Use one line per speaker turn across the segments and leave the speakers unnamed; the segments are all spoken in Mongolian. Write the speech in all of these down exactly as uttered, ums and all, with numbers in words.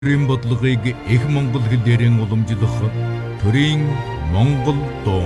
төрийн бодлогыг их монгол хэлээрэн уламжлах төрийн монгол дуу.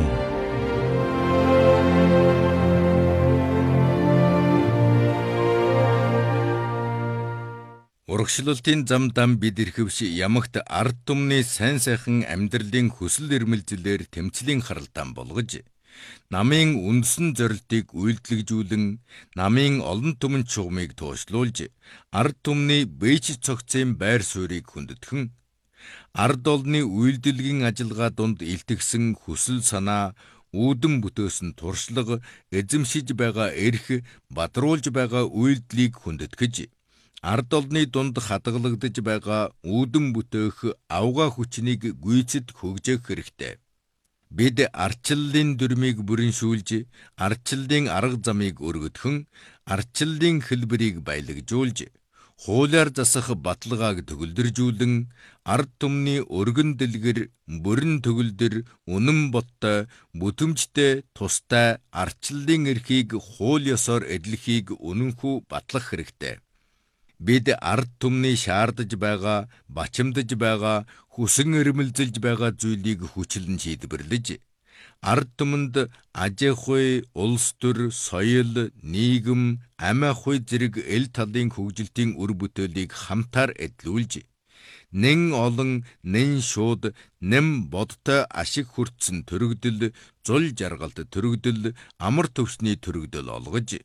Урагшлалтын замдам бид ирэхвш ямагт ард түмний сайн сайхан амьдралын хүсэл эрмэлзлээр тэмцлийн харалдаан болгож намын үндсэн зорилтыг үйлдэлжүүлэн намын олон түмэн чугмыг туушлуулж ард түмний бэйж цогцын байр суурийг хүндэтгэн ард олны үйлдэлгийн ажиллагаа дунд илтгэсэн хүсэл санаа үүдэн бүтээсэн туршлага эзэмшиж байгаа эрх бадруулж байгаа үйлдэлийг хүндэтгэж ард олны дунд хадгалагдж байгаа үүдэн бүтээх авгаа хүчнийг гүйцэд хөгжөөх хэрэгтэй. Бид ардчлалын дүрмийг бүрэншүүлж, ардчлалын арга замыг өргөдхөн, ардчлалын хэлбэрийг баялагжуулж, хуулиар засах баталгааг төгөлдржүүлэн, ард түмний өргөн дэлгэр, бүрэн төгөлдөр, үнэн боттой, бүтэмжтэй, тустай ардчлалын эрхийг хууль ёсоор эдлэхийг үнэнхүү батлах хэрэгтэй. Бид ард түмний шаардаж байгаа, бачимдаж байгаа, хүсэн эрмэлзэлж байгаа зүйлийг хүчлэн шийдвэрлэж, ард түмэнд аж ахуй, улс төр, соёл, нийгэм, ам ахуй зэрэг эл талын хөгжилтийн үр бүтээлийг хамтаар эдлүүлж, нэн олон, нэн шууд, нэм бодтой ашиг хүртсэн төрөгдөл, зул жаргалт төрөгдөл, амар төвсний төрөгдөл олгож,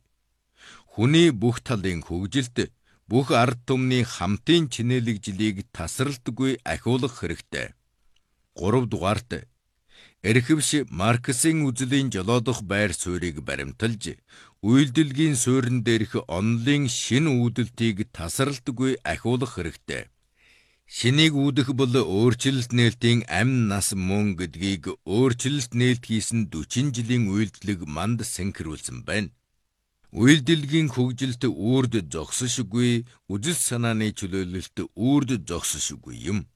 хүний бүх талын хөгжилт, бүх ард түмний хамтын чинээлэгжлийг тасралтгүй ахиулах хэрэгтэй. гурав дугаарт эрхэвш Марксийн үзлийн жолоодох байр суурийг баримталж, үйлдэлгийн суурин дээрх онолын шин үүдэлтийг тасралтгүй ахиулах хэрэгтэй. Шинийг үүдэх бол өөрчлөлт нээлтийн амь нас мөн гэдгийг өөрчлөлт нээлт хийсэн дүйчин жилийн үйлдэлийг манд сэнхрүүлсэн байна. Үйлдэлгийн хөгжилт үрд зогсошгүй, үзэл санааны чөлөөлөлт үрд зогсошгүй юм.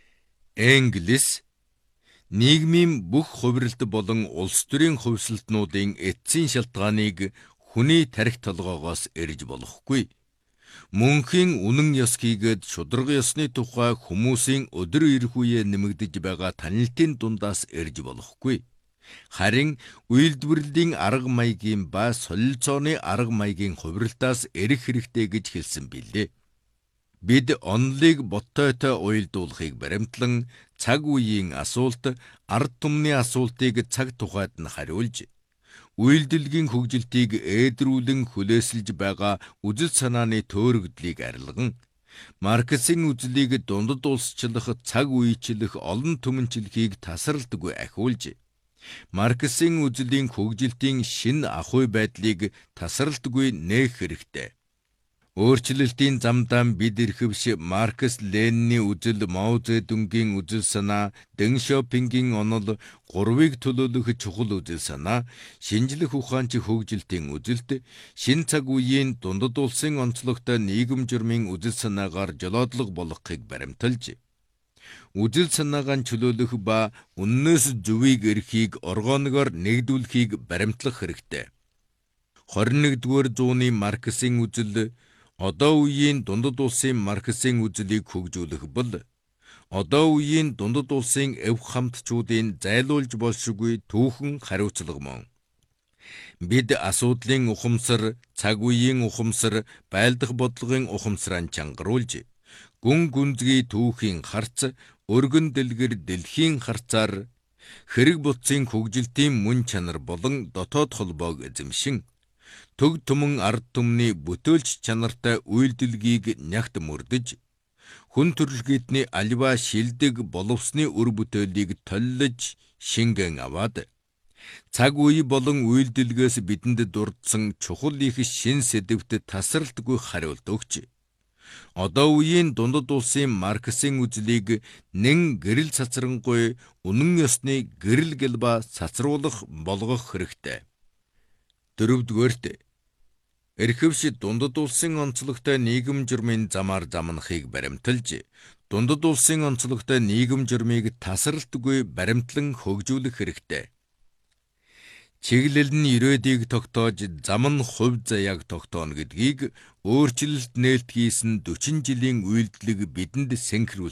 Энгелис нийгмийн бүх хувиралт болон улс төрийн хувьсалтнуудын эцсийн шалтгааныг хүний тархи толгоогоос эрж болохгүй. Мөнхийн үнэн ёс хийгээд шударга ёсны тухай хүмүүсийн өдөр ирэх үеэ нэмэгдэж байгаа танилтын дундаас эрж болохгүй. Харин үйлдвэрлэлийн арга маягийн ба солилцооны арга маягийн хувиралтаас эрэх хэрэгтэй гэж хэлсэн билээ. Бид онолыг боттойтой уялдуулахыг баримтлан цаг үеийн асуулт, ард түмний асуултыг цаг тухайд нь хариулж, үйлдэлгийн хөгжилтийг ээдрүүлэн хүлээсэлж байгаа үзэл санааны төөрөгдлийг арилган, Марксийн үзлийг дундад улсчлах, цаг үеичлэх олон түмэнчлэхийг тасралтгүй ахиулж, Марксийн үзлийн хөгжилтийн шин ахуй байдлыг тасралтгүй нээх хэрэгтэй. Өөрчлөлтийн замдаа бид ирэхвш Маркс Ленины үзэл, Мао Цзэдунгийн үзэл санаа, Дэн Шопингийн онол, гурвыг төлөөлөх чухал үзэл санаа, шинжлэх ухаанч хөгжилтийн үзэлт, шин цаг үеийн дундад улсын онцлогтой нийгэм журмын үзэл санаагаар жолоодлого болгохыг баримталж, үзэл санаагаа чөлөөлөх ба үннээс зүвийг эрхийг оргооногоор нэгдүүлэхийг баримтлах хэрэгтэй. хорин нэгдүгээр зууны Марксийн үзэл, одоо үеийн дундад улсын Марксийн үзлийг хөгжүүлэх бол, одоо үеийн дундад улсын эв хамтчуудын зайлуулж болшгүй түүхэн хариуцлага мөн. Бид асуудлын ухамсар, цаг үеийн ухамсар, байлдах бодлогын ухамсараа чангаруулж, гүн гүнзгий түүхийн харц, өргөн дэлгэр дэлхийн харцаар хэрэг бутцын хөгжилтийн мөн чанар болон дотоод холбоог эзэмшин, төг түмэн ард түмний бүтээлч чанартай үйлдэлгийг нягт мөрдөж, хүн төрөлхтний альва шилдэг боловсны үр бүтээлийг толлож шингэн аваад, цаг үе болон үйлдэлгээс бидэнд дурдсан чухал их шин сэдвт тасралтгүй хариулт өгч, одоо үеийн дундад улсын Марксийн үзлийг нэн гэрэл цацрангуй үнэн ёсны гэрэл гэлба цацруулах болгох хэрэгтэй. дөрөвдүгээрт эрхэвш дундад улсын онцлогтой нийгэм журмын замаар замнахыг баримталж, дундад улсын онцлогтой нийгэм журмыг тасралтгүй баримтлан хөгжүүлэх хэрэгтэй. Чиглэл нь ирээдүйг тогтоож, зам нь хувь заяаг тогтооно гэдгийг өөрчлөлт нээлт хийсэн forty жилийн үйлдэлийг бидэнд сэнхруулж